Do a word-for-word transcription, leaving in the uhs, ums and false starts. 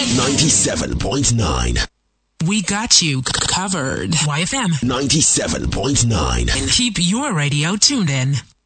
ninety-seven point nine. We got you covered. Y F M ninety-seven point nine. Keep your radio tuned in.